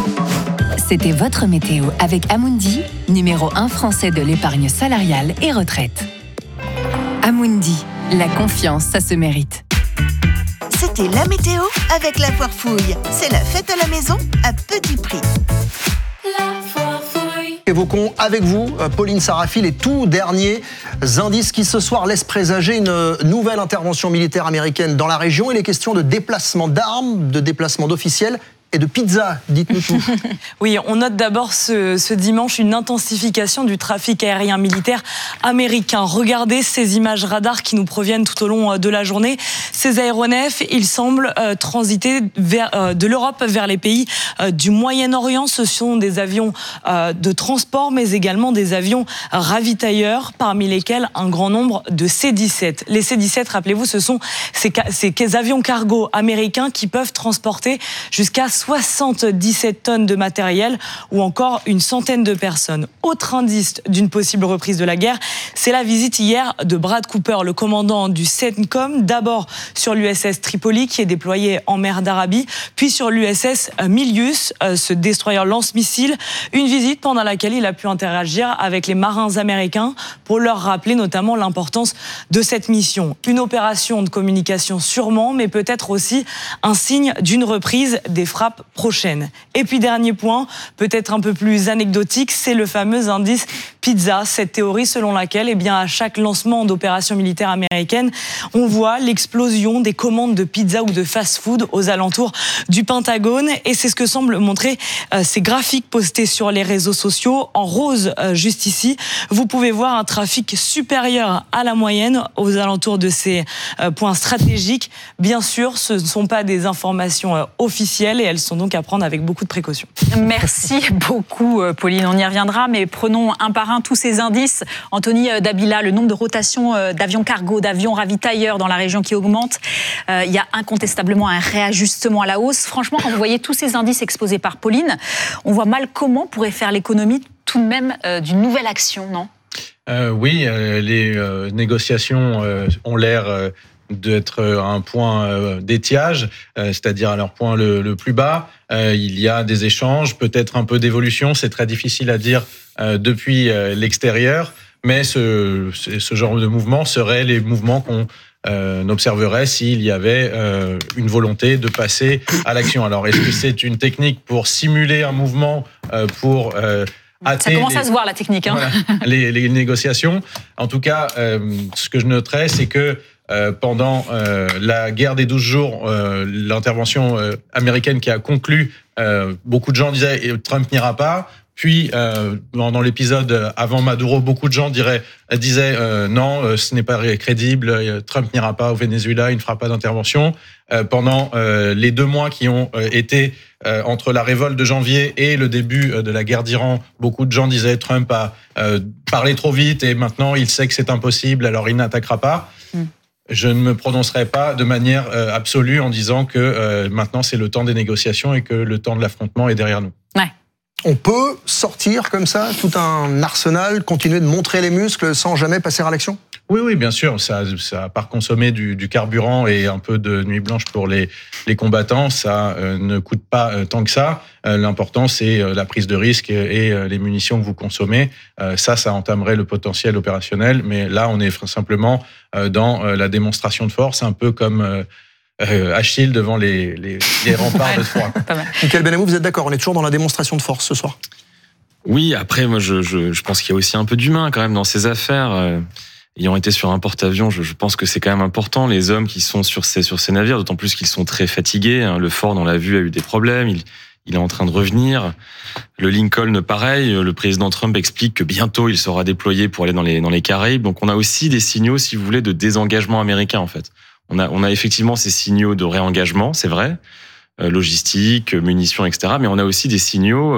C'était votre météo avec Amundi, numéro un français de l'épargne salariale et retraite. Amundi, la confiance, ça se mérite. C'était la météo avec la foire fouille. C'est la fête à la maison à petit prix. La foire fouille. Évoquons avec vous, Pauline Sarrafi, les tout derniers indices qui ce soir laissent présager une nouvelle intervention militaire américaine dans la région. Il est question de déplacement d'armes, de déplacement d'officiels et de pizza. Dites-nous tout. Oui, on note d'abord ce, ce dimanche une intensification du trafic aérien militaire américain. Regardez ces images radars qui nous proviennent tout au long de la journée. Ces aéronefs, ils semblent euh, transiter vers, euh, de l'Europe vers les pays euh, du Moyen-Orient. Ce sont des avions euh, de transport, mais également des avions ravitailleurs, parmi lesquels un grand nombre de C dix-sept. Les C dix-sept, rappelez-vous, ce sont ces, ces avions cargo américains qui peuvent transporter jusqu'à soixante-dix-sept tonnes de matériel ou encore une centaine de personnes. Autre indice d'une possible reprise de la guerre, c'est la visite hier de Brad Cooper, le commandant du CENTCOM, d'abord sur l'U S S Tripoli qui est déployé en mer d'Arabie, puis sur l'U S S Milius, ce destroyer lance-missiles, une visite pendant laquelle il a pu interagir avec les marins américains pour leur rappeler notamment l'importance de cette mission. Une opération de communication sûrement, mais peut-être aussi un signe d'une reprise des frappes prochaines. Et puis dernier point, peut-être un peu plus anecdotique, c'est le fameux indice pizza, cette théorie selon laquelle eh bien, à chaque lancement d'opérations militaires américaines, on voit l'explosion des commandes de pizza ou de fast-food aux alentours du Pentagone. Et c'est ce que semblent montrer euh, ces graphiques postés sur les réseaux sociaux. En rose, euh, juste ici, vous pouvez voir un trafic supérieur à la moyenne aux alentours de ces euh, points stratégiques. Bien sûr, ce ne sont pas des informations euh, officielles et elles sont donc à prendre avec beaucoup de précautions. Merci beaucoup, Pauline. On y reviendra, mais prenons un par un tous ces indices. Anthony Dabila, le nombre de rotations d'avions cargo, d'avions ravitailleurs dans la région qui augmente. Euh, il y a incontestablement un réajustement à la hausse. Franchement, quand vous voyez tous ces indices exposés par Pauline, on voit mal comment pourrait faire l'économie tout de même euh, d'une nouvelle action, non ? euh, Oui, euh, les euh, négociations euh, ont l'air... Euh, d'être à un point d'étiage, c'est-à-dire à leur point le, le plus bas. Il y a des échanges, peut-être un peu d'évolution, c'est très difficile à dire depuis l'extérieur, mais ce, ce genre de mouvement seraient les mouvements qu'on observerait s'il y avait une volonté de passer à l'action. Alors, est-ce que c'est une technique pour simuler un mouvement, pour... Ça commence les, à se voir, la technique. Hein. Voilà, les, les négociations. En tout cas, ce que je noterais, c'est que Euh, pendant euh, la guerre des douze jours, euh, l'intervention euh, américaine qui a conclu, euh, beaucoup de gens disaient « Trump n'ira pas ». Puis, euh, dans l'épisode avant Maduro, beaucoup de gens diraient, disaient euh, « Non, ce n'est pas crédible, Trump n'ira pas au Venezuela, il ne fera pas d'intervention euh, ». Pendant euh, les deux mois qui ont euh, été euh, entre la révolte de janvier et le début euh, de la guerre d'Iran, beaucoup de gens disaient « Trump a euh, parlé trop vite et maintenant il sait que c'est impossible, alors il n'attaquera pas mm. ». Je ne me prononcerai pas de manière euh, absolue en disant que euh, maintenant c'est le temps des négociations et que le temps de l'affrontement est derrière nous. Ouais. On peut sortir comme ça, tout un arsenal, continuer de montrer les muscles sans jamais passer à l'action ? Oui, oui, bien sûr. Ça, ça à part consommer du, du carburant et un peu de nuit blanche pour les, les combattants, ça euh, ne coûte pas euh, tant que ça. Euh, l'important, c'est euh, la prise de risque et, et euh, les munitions que vous consommez. Euh, ça, ça entamerait le potentiel opérationnel. Mais là, on est simplement euh, dans euh, la démonstration de force, un peu comme... Euh, Euh, Achille devant les, les, les remparts de Troie. Michael Benamou, vous êtes d'accord, on est toujours dans la démonstration de force ce soir ? Oui, après, moi, je, je, je pense qu'il y a aussi un peu d'humain quand même dans ces affaires. Euh, ayant été sur un porte-avions, je, je pense que c'est quand même important, les hommes qui sont sur ces, sur ces navires, d'autant plus qu'ils sont très fatigués. Hein. Le Ford, on l'a vu, a eu des problèmes. Il, il est en train de revenir. Le Lincoln, pareil. Le président Trump explique que bientôt, il sera déployé pour aller dans les, dans les Caraïbes. Donc, on a aussi des signaux, si vous voulez, de désengagement américain, en fait. On a, on a effectivement ces signaux de réengagement, c'est vrai, euh, logistique, munitions, et cetera. Mais on a aussi des signaux euh,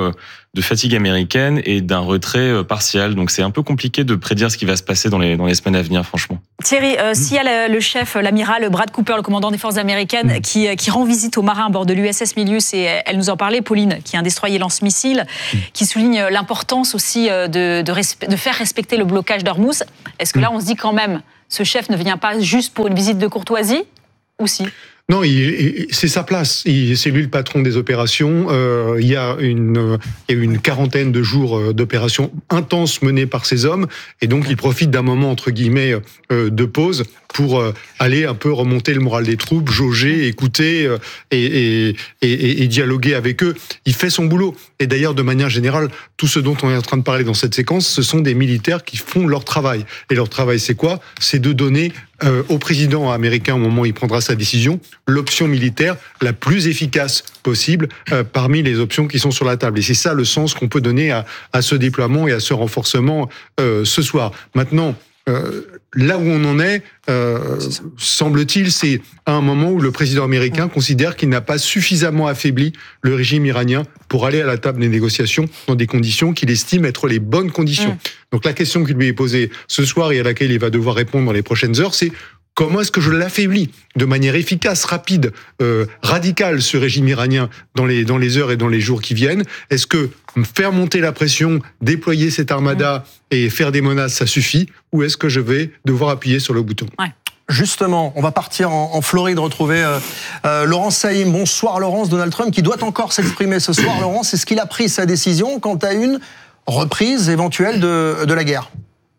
de fatigue américaine et d'un retrait partiel. Donc c'est un peu compliqué de prédire ce qui va se passer dans les, dans les semaines à venir, franchement. Thierry, euh, mmh. s'il y a le, le chef, l'amiral Brad Cooper, le commandant des forces américaines, mmh. qui, qui rend visite aux marins à bord de l'U S S Milius, et elle nous en parlait, Pauline, qui est un destroyer lance-missiles, mmh. qui souligne l'importance aussi de, de, respe- de faire respecter le blocage d'Ormuz. Est-ce que là, on se dit quand même, ce chef ne vient pas juste pour une visite de courtoisie, ou si ? Non, il, c'est sa place. Il, c'est lui le patron des opérations. Euh, il y a une, il y a une quarantaine de jours d'opérations intenses menées par ces hommes, et donc il profite d'un moment entre guillemets euh, de pause pour euh, aller un peu remonter le moral des troupes, jauger, écouter euh, et, et, et, et dialoguer avec eux. Il fait son boulot. Et d'ailleurs, de manière générale, tout ce dont on est en train de parler dans cette séquence, ce sont des militaires qui font leur travail. Et leur travail, c'est quoi ? C'est de donner euh, au président américain, au moment où il prendra sa décision, l'option militaire la plus efficace possible euh, parmi les options qui sont sur la table. Et c'est ça le sens qu'on peut donner à, à ce déploiement et à ce renforcement euh, ce soir. Maintenant, Euh, là où on en est, euh, semble-t-il, c'est à un moment où le président américain considère qu'il n'a pas suffisamment affaibli le régime iranien pour aller à la table des négociations dans des conditions qu'il estime être les bonnes conditions. Mmh. Donc la question qui lui est posée ce soir et à laquelle il va devoir répondre dans les prochaines heures, c'est: comment est-ce que je l'affaiblis de manière efficace, rapide, euh, radicale, ce régime iranien dans les, dans les heures et dans les jours qui viennent? Est-ce que faire monter la pression, déployer cette armada et faire des menaces, ça suffit? Ou est-ce que je vais devoir appuyer sur le bouton? Ouais. Justement, on va partir en, en Floride retrouver euh, euh, Laurence Saïm. Bonsoir Laurence. Donald Trump qui doit encore s'exprimer ce soir. Laurence, est-ce qu'il a pris sa décision quant à une reprise éventuelle de, de la guerre?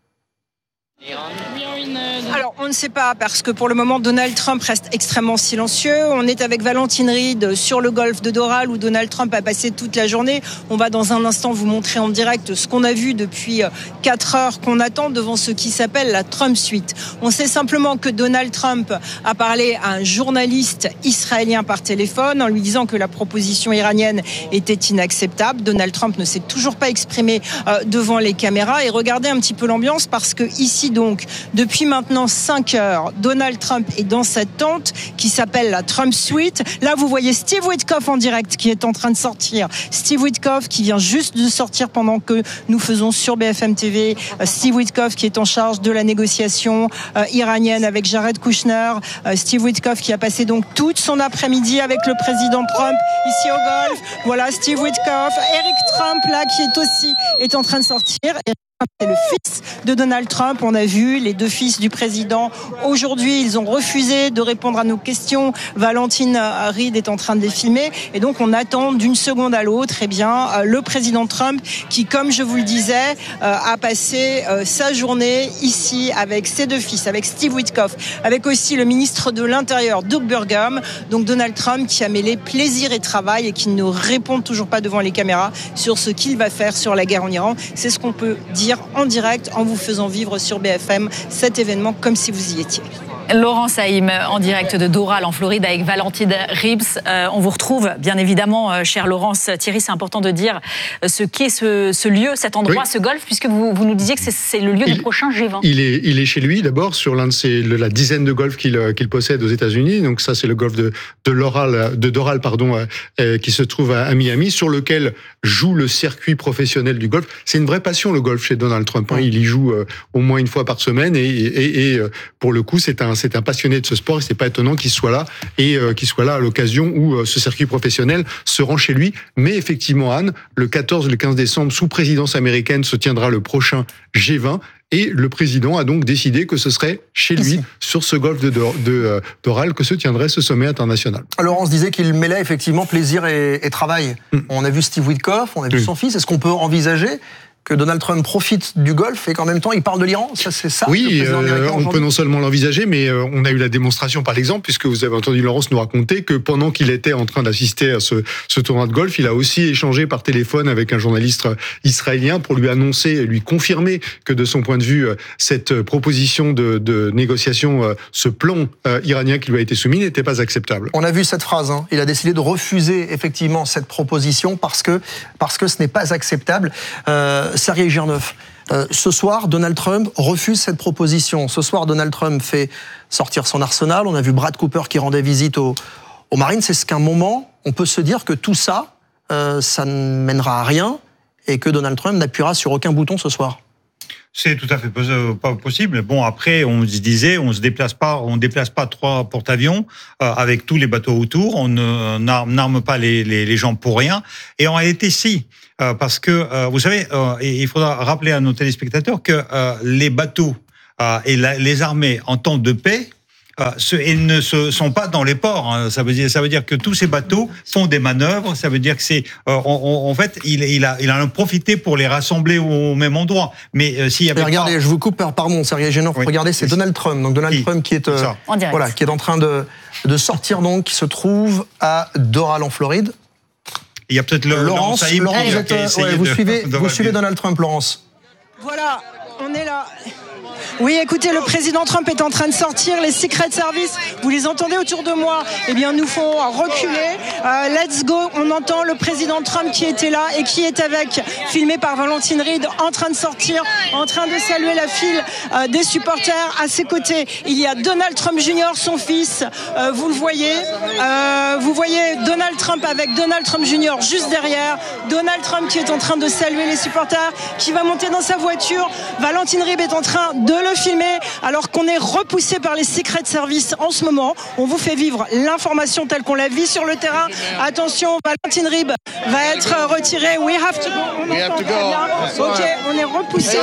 Alors, on ne sait pas, parce que pour le moment, Donald Trump reste extrêmement silencieux. On est avec Valentine Reed sur le golfe de Doral, où Donald Trump a passé toute la journée. On va dans un instant vous montrer en direct ce qu'on a vu depuis quatre heures qu'on attend devant ce qui s'appelle la Trump Suite. On sait simplement que Donald Trump a parlé à un journaliste israélien par téléphone en lui disant que la proposition iranienne était inacceptable. Donald Trump ne s'est toujours pas exprimé devant les caméras. Et regardez un petit peu l'ambiance, parce que ici, donc, depuis maintenant cinq heures, Donald Trump est dans cette tente qui s'appelle la Trump Suite. Là, vous voyez Steve Witkoff en direct qui est en train de sortir. Steve Witkoff qui vient juste de sortir pendant que nous faisons sur B F M T V. Steve Witkoff qui est en charge de la négociation euh, iranienne avec Jared Kushner. Euh, Steve Witkoff qui a passé donc toute son après-midi avec le président Trump ici au golf. Voilà Steve Witkoff. Eric Trump là qui est aussi est en train de sortir. C'est le fils de Donald Trump. On a vu les deux fils du président. Aujourd'hui, ils ont refusé de répondre à nos questions. Valentine Reed est en train de les filmer. Et donc, on attend d'une seconde à l'autre, eh bien, le président Trump qui, comme je vous le disais, a passé sa journée ici avec ses deux fils, avec Steve Witkoff, avec aussi le ministre de l'Intérieur, Doug Burgum. Donc, Donald Trump qui a mêlé plaisir et travail et qui ne répond toujours pas devant les caméras sur ce qu'il va faire sur la guerre en Iran. C'est ce qu'on peut dire en direct en vous faisant vivre sur B F M cet événement comme si vous y étiez. Laurent Saïm, en direct de Doral, en Floride, avec Valentine Reed. Euh, on vous retrouve, bien évidemment, euh, chère Laurence. Thierry, c'est important de dire ce qu'est ce, ce lieu, cet endroit, oui. ce golfe, puisque vous, vous nous disiez que c'est, c'est le lieu il, du prochain G vingt. Il est, il est chez lui, d'abord, sur l'un de ses, la dizaine de golfs qu'il, qu'il possède aux États-Unis. Donc ça, c'est le golfe de, de, Loral, de Doral, pardon, euh, qui se trouve à, à Miami, sur lequel joue le circuit professionnel du golf. C'est une vraie passion, le golf, chez Donald Trump. Hein. Il y joue euh, au moins une fois par semaine, et, et, et euh, pour le coup, c'est un c'est un passionné de ce sport, et c'est pas étonnant qu'il soit là et euh, qu'il soit là à l'occasion où euh, ce circuit professionnel se rend chez lui. Mais effectivement, Anne, le quatorze et le quinze décembre, sous présidence américaine, se tiendra le prochain G vingt. Et le président a donc décidé que ce serait chez lui, Ici. sur ce golfe de, de, de Doral, que se tiendrait ce sommet international. Alors on se disait qu'il mêlait effectivement plaisir et, et travail. Mm. On a vu Steve Witkoff, on a vu mm. son fils. Est-ce qu'on peut envisager que Donald Trump profite du golfe et qu'en même temps il parle de l'Iran? Ça, c'est ça. Oui, euh, on peut non seulement l'envisager, mais euh, on a eu la démonstration par l'exemple, puisque vous avez entendu Laurence nous raconter que pendant qu'il était en train d'assister à ce, ce tournoi de golf, il a aussi échangé par téléphone avec un journaliste israélien pour lui annoncer, lui confirmer que de son point de vue, cette proposition de, de négociation, ce plan euh, iranien qui lui a été soumis n'était pas acceptable. On a vu cette phrase, hein. Il a décidé de refuser effectivement cette proposition parce que, parce que ce n'est pas acceptable. Euh, Sergei Girnov, euh, ce soir, Donald Trump refuse cette proposition. Ce soir, Donald Trump fait sortir son arsenal. On a vu Brad Cooper qui rendait visite aux, aux Marines. C'est ce qu'à un moment, on peut se dire que tout ça, euh, ça ne mènera à rien et que Donald Trump n'appuiera sur aucun bouton ce soir. C'est tout à fait pas possible. Bon, après, on se disait, on se déplace pas, on déplace pas trois porte-avions euh, avec tous les bateaux autour. On n'arme pas les, les, les gens pour rien. Et en réalité, si, euh, parce que euh, vous savez, euh, il faudra rappeler à nos téléspectateurs que euh, les bateaux euh, et la, les armées en temps de paix, Euh, ce, ils ne se, sont pas dans les ports. Hein. Ça veut dire, ça veut dire que tous ces bateaux font des manœuvres. Ça veut dire que c'est, euh, on, on, en fait, il, il a, il a en profité pour les rassembler au, au même endroit. Mais euh, s'il y avait regardez, pas... je vous coupe, pardon, Sergei Genov. Oui. Regardez, c'est Donald Trump. Donc Donald oui. Trump qui est, euh, voilà, qui est en train de de sortir donc, qui se trouve à Doral en Floride. Il y a peut-être le Laurence. Laurence, Laurence vous, êtes, ouais, vous de, suivez, de vous suivez Donald Trump, Laurence. Voilà, on est là. Oui, écoutez, le président Trump est en train de sortir. Les Secret Service, vous les entendez autour de moi, eh bien, nous font reculer. Euh, let's go. On entend le président Trump qui était là et qui est avec, filmé par Valentine Reed, en train de sortir, en train de saluer la file euh, des supporters. À ses côtés, il y a Donald Trump junior, son fils. Euh, vous le voyez. Euh, vous voyez Donald Trump avec Donald Trump junior juste derrière. Donald Trump qui est en train de saluer les supporters, qui va monter dans sa voiture. Valentine Reed est en train de le filmer alors qu'on est repoussé par les Secret Service en ce moment. On vous fait vivre l'information telle qu'on la vit sur le terrain. Attention, Valentine Reed va être retirée. We have to go. On entend très bien. Ok, on est repoussé.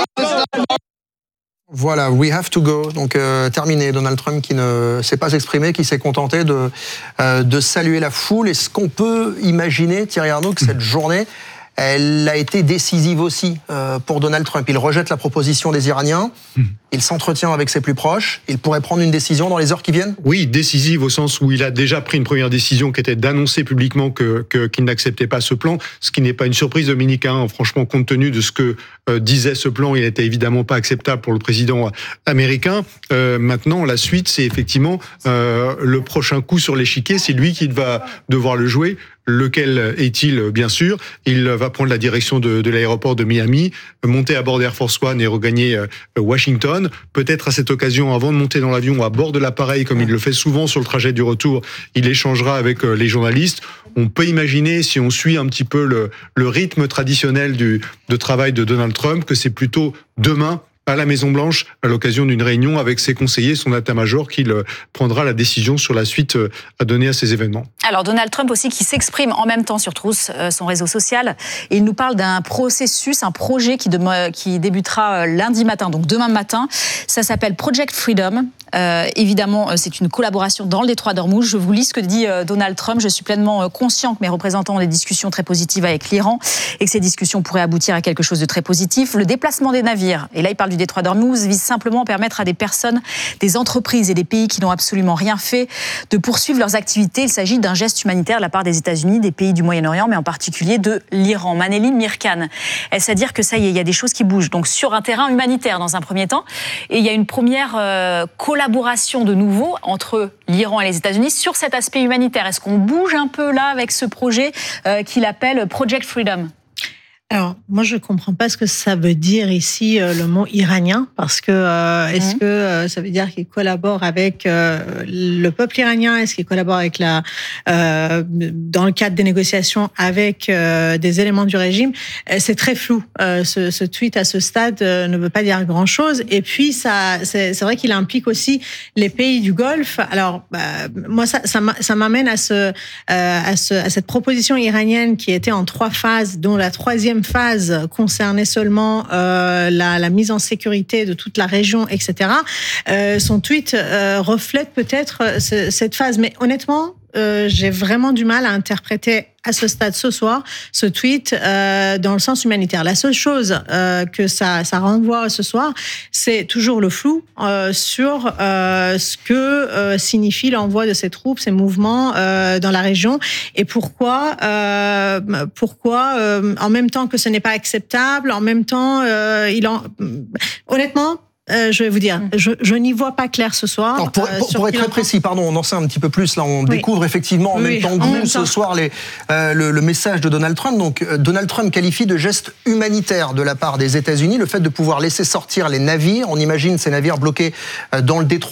Voilà, we have to go. Donc euh, terminé. Donald Trump qui ne s'est pas exprimé, qui s'est contenté de, euh, de saluer la foule. Est-ce qu'on peut imaginer, Thierry Arnaud, que cette journée, elle a été décisive aussi euh, pour Donald Trump. Il rejette la proposition des Iraniens, mmh. il s'entretient avec ses plus proches, il pourrait prendre une décision dans les heures qui viennent ? Oui, décisive au sens où il a déjà pris une première décision qui était d'annoncer publiquement que, que, qu'il n'acceptait pas ce plan, ce qui n'est pas une surprise, Dominique. Hein, franchement, compte tenu de ce que euh, disait ce plan, il n'était évidemment pas acceptable pour le président américain. Euh, maintenant, la suite, c'est effectivement euh, le prochain coup sur l'échiquier, c'est lui qui va devoir le jouer. Lequel est-il, bien sûr? Il va prendre la direction de, de l'aéroport de Miami, monter à bord d'Air Force One et regagner euh, Washington. Peut-être à cette occasion, avant de monter dans l'avion, à bord de l'appareil, comme il le fait souvent sur le trajet du retour, il échangera avec euh, les journalistes. On peut imaginer, si on suit un petit peu le, le rythme traditionnel du, de travail de Donald Trump, que c'est plutôt demain, à la Maison-Blanche, à l'occasion d'une réunion avec ses conseillers, son état-major, qu'il prendra la décision sur la suite à donner à ces événements. Alors Donald Trump aussi qui s'exprime en même temps sur Truth, son réseau social, et il nous parle d'un processus, un projet qui, de, qui débutera lundi matin, donc demain matin. Ça s'appelle Project Freedom. Euh, évidemment, c'est une collaboration dans le détroit d'Ormuz. Je vous lis ce que dit Donald Trump. Je suis pleinement conscient que mes représentants ont des discussions très positives avec l'Iran et que ces discussions pourraient aboutir à quelque chose de très positif. Le déplacement des navires, et là il parle du détroit d'Ormuz, vise simplement à permettre à des personnes, des entreprises et des pays qui n'ont absolument rien fait de poursuivre leurs activités. Il s'agit d'un geste humanitaire de la part des États-Unis, des pays du Moyen-Orient, mais en particulier de l'Iran. Manéline Mirkan, est-ce à dire que ça y est, il y a des choses qui bougent, donc sur un terrain humanitaire dans un premier temps, et il y a une première euh, collaboration de nouveau entre l'Iran et les États-Unis sur cet aspect humanitaire. Est-ce qu'on bouge un peu là avec ce projet euh, qu'il appelle Project Freedom ? Alors, moi, je comprends pas ce que ça veut dire ici, euh, le mot iranien, parce que euh, est-ce mmh. que euh, ça veut dire qu'il collabore avec euh, le peuple iranien? Est-ce qu'il collabore avec la, euh, dans le cadre des négociations avec euh, des éléments du régime? C'est très flou. Euh, ce, ce tweet à ce stade euh, ne veut pas dire grand-chose. Et puis, ça, c'est, c'est vrai qu'il implique aussi les pays du Golfe. Alors, bah, moi, ça, ça, ça m'amène à ce, euh, à ce, à cette proposition iranienne qui était en trois phases, dont la troisième phase concernait seulement euh, la, la mise en sécurité de toute la région, et cetera. Euh, son tweet euh, reflète peut-être ce, cette phase, mais honnêtement, euh, j'ai vraiment du mal à interpréter à ce stade ce soir ce tweet euh, dans le sens humanitaire. La seule chose euh, que ça, ça renvoie ce soir, c'est toujours le flou euh, sur euh, ce que euh, signifie l'envoi de ces troupes, ces mouvements euh, dans la région, et pourquoi, euh, pourquoi euh, en même temps que ce n'est pas acceptable, en même temps, euh, il en, honnêtement. Euh, je vais vous dire, je, je n'y vois pas clair ce soir. Alors pour, pour, pour être très précis, pardon, on en sait un petit peu plus. Là, on oui. découvre effectivement en oui, même temps que vous ce soir les, euh, le, le message de Donald Trump. Donc, euh, Donald Trump qualifie de geste humanitaire de la part des États-Unis le fait de pouvoir laisser sortir les navires. On imagine ces navires bloqués euh, dans le détroit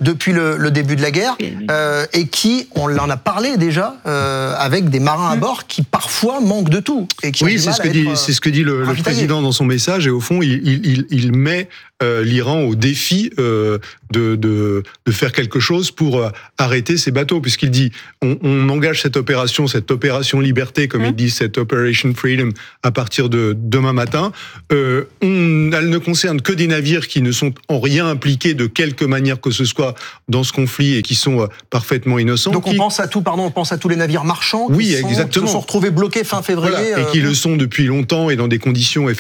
depuis le, le début de la guerre euh, et qui, on en a parlé déjà, euh, avec des marins à bord qui parfois manquent de tout. Et qui oui, c'est ce, que dit, c'est ce que dit le, le président dans son message, et au fond, il, il, il met euh, l'Iran au défi euh, de, de, de faire quelque chose pour euh, arrêter ces bateaux, puisqu'il dit on, on engage cette opération, cette opération liberté, comme mmh. il dit, cette Operation Freedom, à partir de demain matin. Euh, on, elle ne concerne que des navires qui ne sont en rien impliqués de quelque manière que ce soit dans ce conflit et qui sont euh, parfaitement innocents. Donc on qui... pense à tout, pardon, on pense à tous les navires marchands qui, oui, sont, exactement. qui se sont retrouvés bloqués fin février. Voilà. Et qui euh... le sont depuis longtemps et dans des conditions